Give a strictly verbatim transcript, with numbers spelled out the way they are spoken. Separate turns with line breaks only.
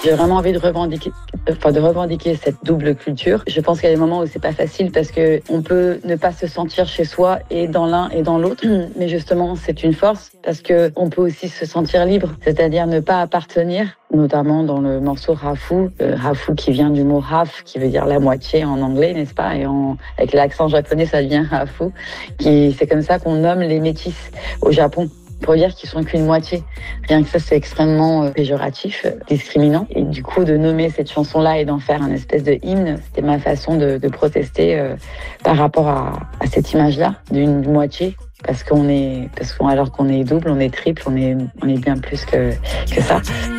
J'ai vraiment envie de revendiquer, enfin de revendiquer cette double culture. Je pense qu'il y a des moments où c'est pas facile parce que on peut ne pas se sentir chez soi et dans l'un et dans l'autre. Mais justement, c'est une force parce que on peut aussi se sentir libre, c'est-à-dire ne pas appartenir, notamment dans le morceau Rafu, euh, Rafu qui vient du mot Raf, qui veut dire la moitié en anglais, n'est-ce pas? Et en, avec l'accent japonais, ça devient Rafu. Qui, c'est comme ça qu'on nomme les métis au Japon, pour dire qu'ils sont qu'une moitié. Rien que ça, c'est extrêmement euh, péjoratif, euh, discriminant. Et du coup, de nommer cette chanson-là et d'en faire un espèce de hymne, c'était ma façon de, de protester euh, par rapport à, à cette image-là d'une moitié. Parce qu'on est, parce qu'on, alors qu'on est double, on est triple, on est, on est bien plus que, que ça.